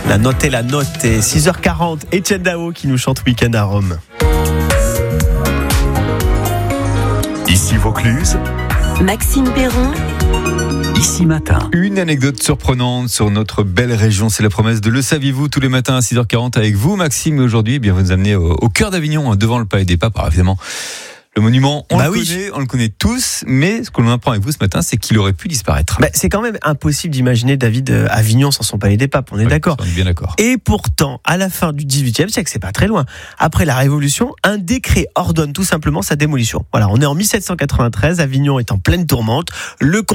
La note est la note. Et 6h40, Etienne Dao qui nous chante Week-end à Rome. Ici Vaucluse, Maxime Perron. Ici Matin. Une anecdote surprenante sur notre belle région, c'est la promesse de Le Saviez-vous tous les matins à 6h40 avec vous Maxime. Et aujourd'hui, vous nous amenez au cœur d'Avignon, devant le Palais des Papes. Alors évidemment, le monument, on le connaît tous, mais ce que l'on apprend avec vous ce matin, c'est qu'il aurait pu disparaître. C'est quand même impossible d'imaginer David Avignon sans son Palais des Papes, on est d'accord. On est bien d'accord. Et pourtant, à la fin du XVIIIe siècle, c'est pas très loin, après la Révolution, un décret ordonne tout simplement sa démolition. Voilà, on est en 1793, Avignon est en pleine tourmente, le